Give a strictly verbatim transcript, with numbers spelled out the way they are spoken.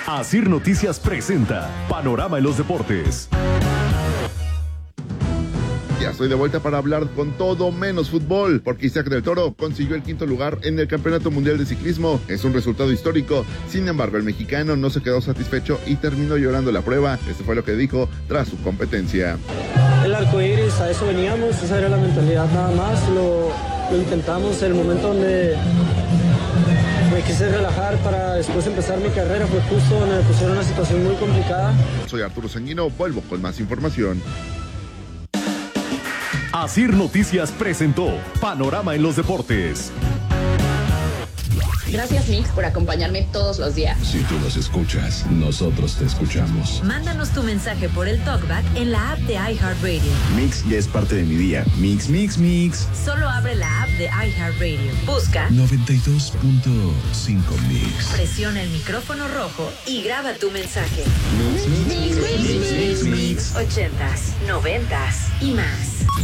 Asir Noticias presenta Panorama en los Deportes. Ya estoy de vuelta para hablar con todo menos fútbol, porque Isaac del Toro consiguió el quinto lugar en el Campeonato Mundial de Ciclismo. Es un resultado histórico. Sin embargo, el mexicano no se quedó satisfecho y terminó llorando la prueba. Esto fue lo que dijo tras su competencia. El arco iris, a eso veníamos, esa era la mentalidad nada más. Lo, lo intentamos. El momento donde me quise relajar para después empezar mi carrera fue justo donde me pusieron una situación muy complicada. Soy Arturo Sanguino, vuelvo con más información. Asir Noticias presentó Panorama en los Deportes. Gracias, Mix, por acompañarme todos los días. Si tú nos escuchas, nosotros te escuchamos. Mándanos tu mensaje por el TalkBack en la app de iHeartRadio. Mix ya es parte de mi día. Mix, mix, mix. Solo abre la app de iHeartRadio. Busca noventa y dos punto cinco Mix. Presiona el micrófono rojo y graba tu mensaje. Mix, mix, mix, mix, mix, mix. Ochentas, noventas y más.